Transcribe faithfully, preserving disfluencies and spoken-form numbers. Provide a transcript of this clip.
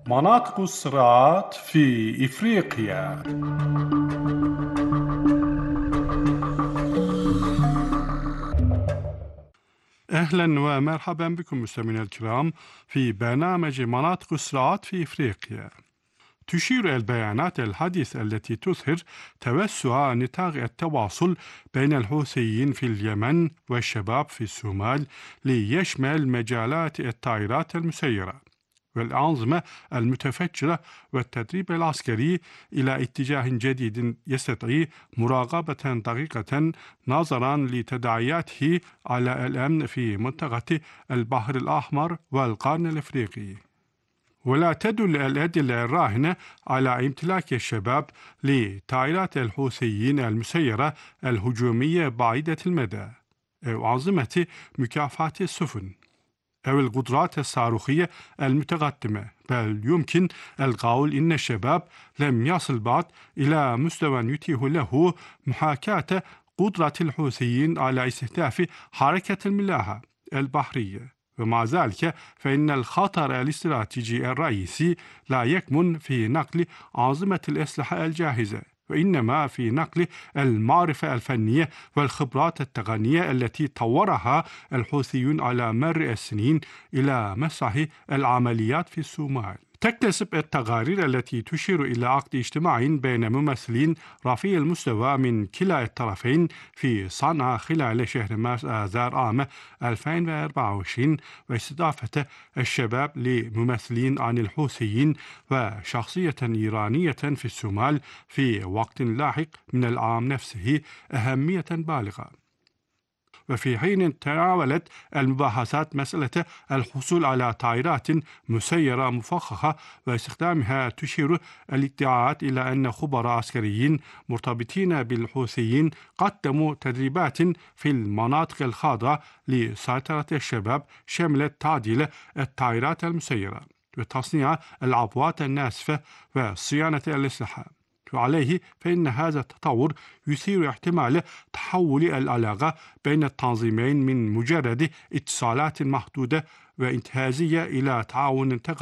مناطق الصراعات في إفريقيا. أهلا ومرحبا بكم مستمعينا الكرام في برنامج مناطق الصراعات في إفريقيا. تشير البيانات الحديثة التي تظهر توسع نطاق التواصل بين الحوثيين في اليمن والشباب في الصومال ليشمل مجالات الطائرات المسيرة والأنظمة المتفجرة والتدريب العسكري إلى اتجاه جديد يستطيع مراقبة دقيقة نظرا لتداعياته على الأمن في منطقة البحر الأحمر والقرن الأفريقي. ولا تدل الأدلة الراهنة على امتلاك الشباب لطائرات الحوثيين المسيرة الهجومية بعيدة المدى أو أنظمة مكافحة السفن أو القدرات الصاروخية المتقدمة، بل يمكن القول إن الشباب لم يصل بعد إلى مستوى يتيح له محاكاة قدرة الحوثيين على استهداف حركة الملاحة البحرية. ومع ذلك فإن الخطر الاستراتيجي الرئيسي لا يكمن في نقل أنظمة الأسلحة الجاهزة، وإنما في نقل المعرفة الفنية والخبرات التقنية التي طورها الحوثيون على مر السنين إلى مسرح العمليات في الصومال. تكتسب التقارير التي تشير إلى عقد اجتماع بين ممثلين رفيع المستوى من كلا الطرفين في صنعاء خلال شهر مارس آذار عام ألفين وأربعة وعشرين، واستضافة الشباب لممثلين عن الحوثيين وشخصية إيرانية في الصومال في وقت لاحق من العام نفسه أهمية بالغة. وفي حين تناولت المباحثات مسألة الحصول على طائرات مسيرة مفخخة واستخدامها، تشير الادعاءات إلى أن خبراء عسكريين مرتبطين بالحوثيين قدموا تدريبات في المناطق الخاضعة لسيطرة الشباب شملت تعديل الطائرات المسيرة وتصنيع العبوات الناسفة وصيانة الأسلحة. وعليه فإن هذا التطور يثير احتمال تحول العلاقة بين التنظيمين من مجرد اتصالات محدودة وانتهازية إلى تعاون